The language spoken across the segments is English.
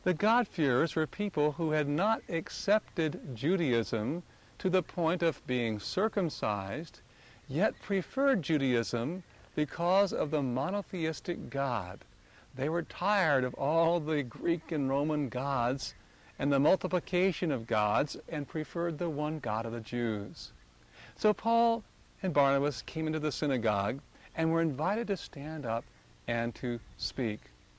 The God-fearers were people who had not accepted Judaism to the point of being circumcised, yet preferred Judaism because of the monotheistic God. They were tired of all the Greek and Roman gods and the multiplication of gods and preferred the one God of the Jews. So Paul and Barnabas came into the synagogue and were invited to stand up and to speak.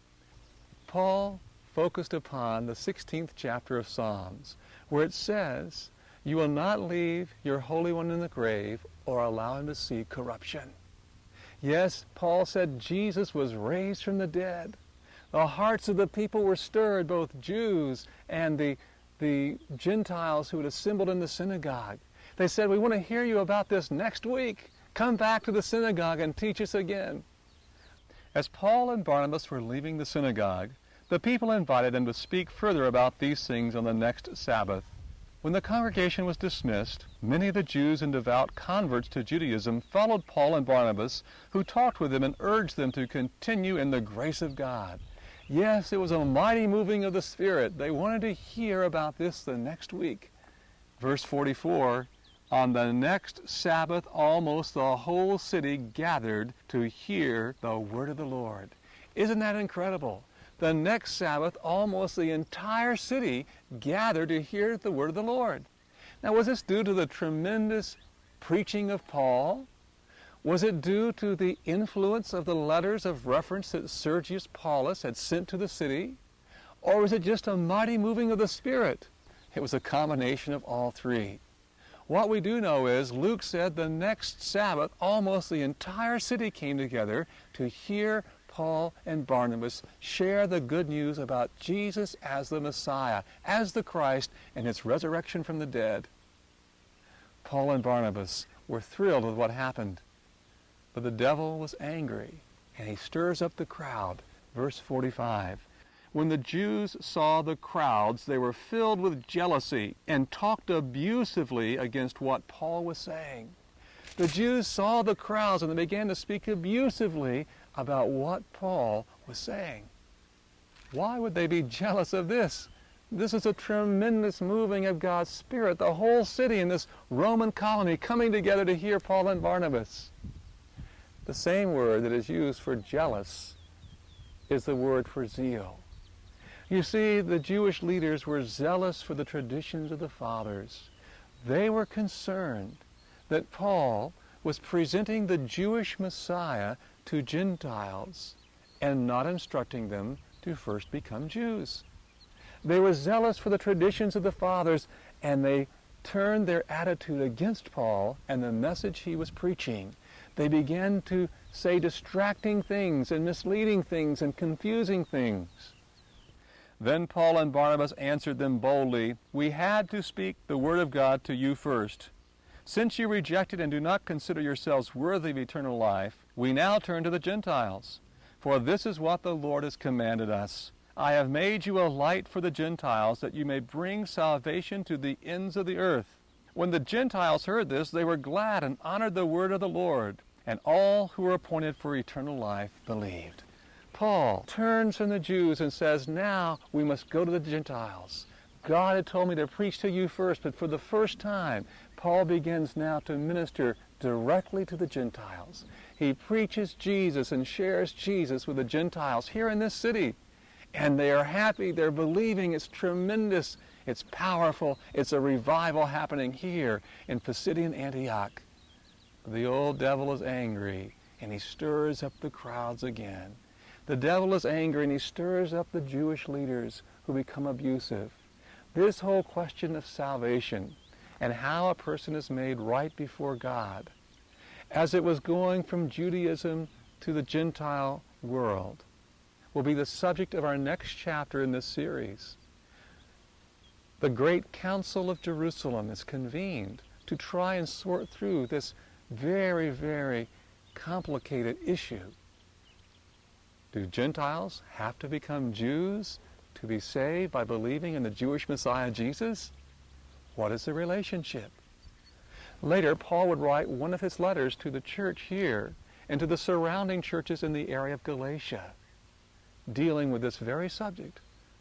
Paul focused upon the 16th chapter of Psalms, where it says, "You will not leave your Holy One in the grave or allow him to see corruption." Yes, Paul said Jesus was raised from the dead. The hearts of the people were stirred, both Jews and the Gentiles who had assembled in the synagogue. They said, "We want to hear you about this next week. Come back to the synagogue and teach us again." As Paul and Barnabas were leaving the synagogue, the people invited them to speak further about these things on the next Sabbath. When the congregation was dismissed, many of the Jews and devout converts to Judaism followed Paul and Barnabas, who talked with them and urged them to continue in the grace of God. Yes, it was a mighty moving of the Spirit. They wanted to hear about this the next week. Verse 44, "On the next Sabbath almost the whole city gathered to hear the word of the Lord." Isn't that incredible? The next Sabbath, almost the entire city gathered to hear the word of the Lord. Now, was this due to the tremendous preaching of Paul? Was it due to the influence of the letters of reference that Sergius Paulus had sent to the city? Or was it just a mighty moving of the Spirit? It was a combination of all three. What we do know is Luke said the next Sabbath, almost the entire city came together to hear Paul and Barnabas share the good news about Jesus as the Messiah, as the Christ, and his resurrection from the dead. Paul and Barnabas were thrilled with what happened, but the devil was angry, and he stirs up the crowd. Verse 45, "When the Jews saw the crowds, they were filled with jealousy and talked abusively against what Paul was saying." The Jews saw the crowds and they began to speak abusively about what Paul was saying. Why would they be jealous of this? This is a tremendous moving of God's Spirit. The whole city in this Roman colony coming together to hear Paul and Barnabas. The same word that is used for jealous is the word for zeal. You see, the Jewish leaders were zealous for the traditions of the fathers. They were concerned that Paul was presenting the Jewish Messiah to Gentiles and not instructing them to first become Jews. They were zealous for the traditions of the fathers, and they turned their attitude against Paul and the message he was preaching. They began to say distracting things and misleading things and confusing things. Then Paul and Barnabas answered them boldly, "We had to speak the word of God to you first. Since you rejected and do not consider yourselves worthy of eternal life, we now turn to the Gentiles. For this is what the Lord has commanded us. I have made you a light for the Gentiles, that you may bring salvation to the ends of the earth." When the Gentiles heard this, they were glad and honored the word of the Lord, and all who were appointed for eternal life believed. Paul turns from the Jews and says, now we must go to the Gentiles. God had told me to preach to you first, but for the first time, Paul begins now to minister directly to the Gentiles. He preaches Jesus and shares Jesus with the Gentiles here in this city. And they are happy, they're believing, it's tremendous, it's powerful, it's a revival happening here in Pisidian Antioch. The old devil is angry, and he stirs up the crowds again. The devil is angry, and he stirs up the Jewish leaders who become abusive. This whole question of salvation and how a person is made right before God, as it was going from Judaism to the Gentile world, will be the subject of our next chapter in this series. The Great Council of Jerusalem is convened to try and sort through this very, very complicated issue. Do Gentiles have to become Jews to be saved by believing in the Jewish Messiah Jesus? What is the relationship? Later, Paul would write one of his letters to the church here and to the surrounding churches in the area of Galatia, dealing with this very subject.